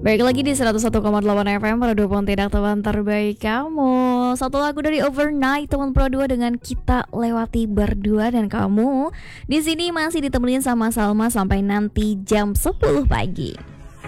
Baik lagi di 101,8 FM Pro 2 Pontianak, teman terbaik kamu. Satu lagu dari Overnight teman Pro 2 dengan Kita Lewati Berdua, dan kamu di sini masih ditemenin sama Salma sampai nanti jam 10 pagi.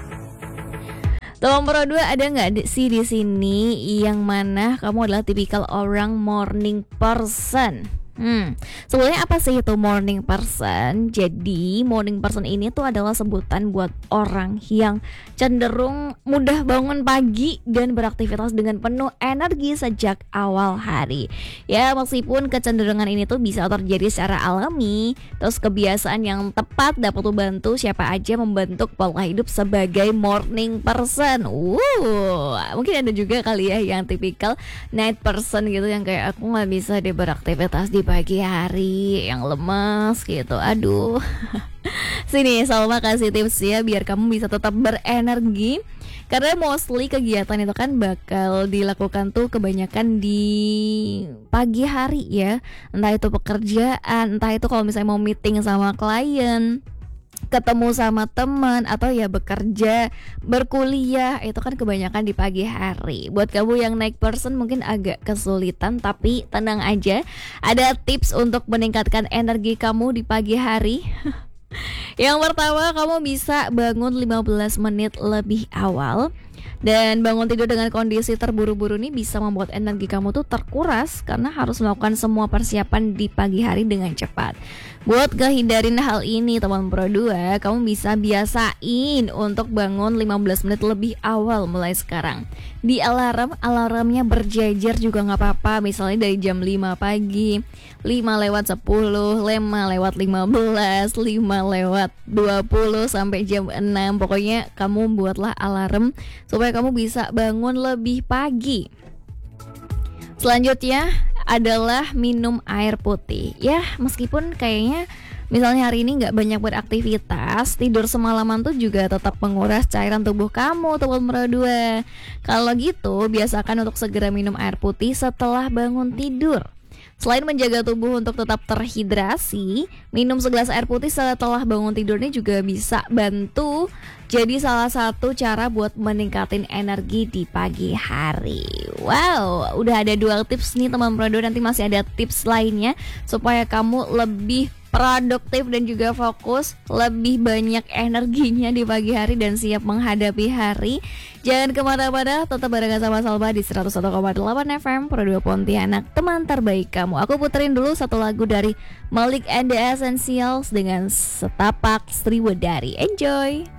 Teman Pro 2, ada nggak sih di sini yang mana kamu adalah tipikal orang morning person? Sebenarnya apa sih itu morning person? Jadi morning person ini tuh adalah sebutan buat orang yang cenderung mudah bangun pagi dan beraktivitas dengan penuh energi sejak awal hari. Ya, meskipun kecenderungan ini tuh bisa terjadi secara alami, terus kebiasaan yang tepat dapat membantu siapa aja membentuk pola hidup sebagai morning person. Mungkin ada juga kali ya yang tipikal night person gitu, yang kayak aku nggak bisa deh beraktivitas di pagi hari, yang lemas gitu. Aduh. Sini Salma kasih tips ya biar kamu bisa tetap berenergi. Karena mostly kegiatan itu kan bakal dilakukan tuh kebanyakan di pagi hari ya. Entah itu pekerjaan, entah itu kalau misalnya mau meeting sama klien, ketemu sama teman, atau ya bekerja, berkuliah, itu kan kebanyakan di pagi hari. Buat kamu yang night person mungkin agak kesulitan, tapi tenang aja, ada tips untuk meningkatkan energi kamu di pagi hari. Yang pertama, kamu bisa bangun 15 menit lebih awal. Dan bangun tidur dengan kondisi terburu-buru ini bisa membuat energi kamu tuh terkuras karena harus melakukan semua persiapan di pagi hari dengan cepat. Buat kehindarin hal ini teman Pro 2, kamu bisa biasain untuk bangun 15 menit lebih awal mulai sekarang. Di alarmnya berjejer juga gak apa-apa. Misalnya dari jam 5 pagi, 5 lewat 10, 5 lewat 15, 5 lewat 20 sampai jam 6. Pokoknya kamu buatlah alarm supaya kamu bisa bangun lebih pagi. Selanjutnya adalah minum air putih. Ya, meskipun kayaknya misalnya hari ini gak banyak beraktivitas, tidur semalaman tuh juga tetap menguras cairan tubuh kamu, teman Pro 2. Kalau gitu, biasakan untuk segera minum air putih setelah bangun tidur. Selain menjaga tubuh untuk tetap terhidrasi, minum segelas air putih setelah bangun tidur ini juga bisa bantu jadi salah satu cara buat meningkatin energi di pagi hari. Wow, udah ada 2 tips nih teman Pro 2, nanti masih ada tips lainnya supaya kamu lebih produktif dan juga fokus, lebih banyak energinya di pagi hari dan siap menghadapi hari. Jangan kemana-mana, tetap barengan sama Salma di 101,8 FM Pro 2 Pontianak, teman terbaik kamu. Aku puterin dulu satu lagu dari Malik and the Essentials dengan Setapak Sriwedari. Enjoy.